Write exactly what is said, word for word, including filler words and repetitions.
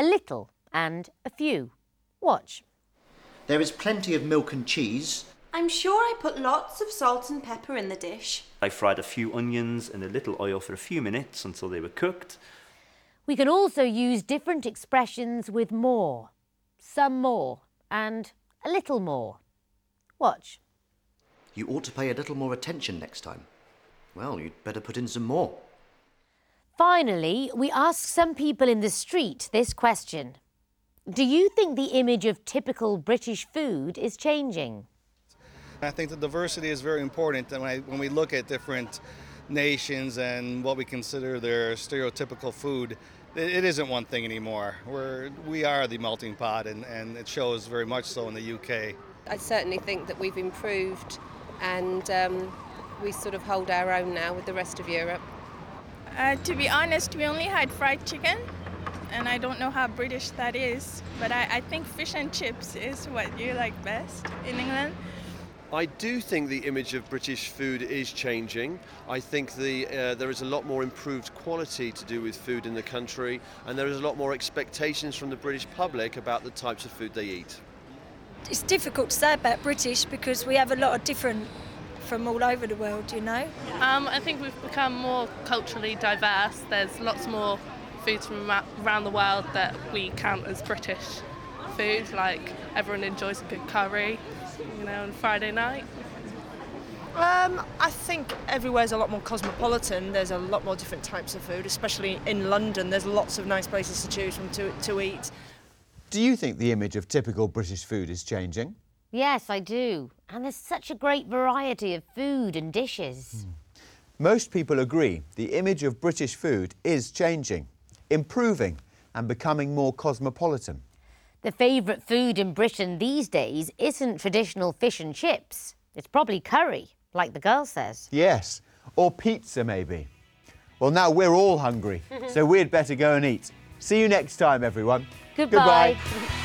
a little and a few. Watch. There is plenty of milk and cheese. I'm sure I put lots of salt and pepper in the dish. I fried a few onions in a little oil for a few minutes until they were cooked. We can also use different expressions with more. Some more and a little more. Watch. You ought to pay a little more attention next time. Well, you'd better put in some more. Finally, we ask some people in the street this question. Do you think the image of typical British food is changing? I think the diversity is very important, and when, I, when we look at different nations and what we consider their stereotypical food, it, it isn't one thing anymore. We're, we are the melting pot, and, and it shows very much so in the U K. I certainly think that we've improved, and um, we sort of hold our own now with the rest of Europe. Uh, to be honest, we only had fried chicken, and I don't know how British that is, but I, I think fish and chips is what you like best in England. I do think the image of British food is changing. I think the, uh, there is a lot more improved quality to do with food in the country, and there is a lot more expectations from the British public about the types of food they eat. It's difficult to say about British because we have a lot of different from all over the world, you know. Um, I think we've become more culturally diverse. There's lots more foods from around the world that we count as British food, like everyone enjoys a good curry, you know, on Friday night. Um, I think everywhere's a lot more cosmopolitan. There's a lot more different types of food, especially in London. There's lots of nice places to choose from to, to eat. Do you think the image of typical British food is changing? Yes, I do. And there's such a great variety of food and dishes. Mm. Most people agree the image of British food is changing, improving and becoming more cosmopolitan. The favourite food in Britain these days isn't traditional fish and chips. It's probably curry, like the girl says. Yes, or pizza maybe. Well, now we're all hungry, so we'd better go and eat. See you next time, everyone. Goodbye. Goodbye.